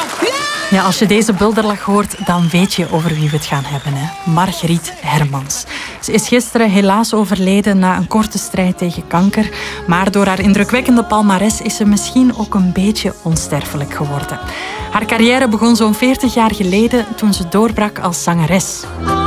Ja, als je deze bulderlach hoort, dan weet je over wie we het gaan hebben. Hè? Margriet Hermans. Ze is gisteren helaas overleden na een korte strijd tegen kanker. Maar door haar indrukwekkende palmares is ze misschien ook een beetje onsterfelijk geworden. Haar carrière begon zo'n 40 jaar geleden toen ze doorbrak als zangeres.